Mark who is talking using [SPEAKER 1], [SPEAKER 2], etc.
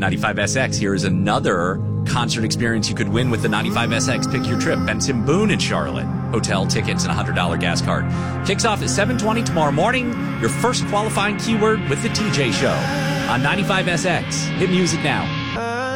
[SPEAKER 1] 95SX, here is another concert experience you could win with the 95SX. Pick your trip. Benson Boone in Charlotte. Hotel, tickets, and a $100 gas card. Kicks off at 7:20 tomorrow morning. Your first qualifying keyword with the TJ Show on 95SX. Hit music now.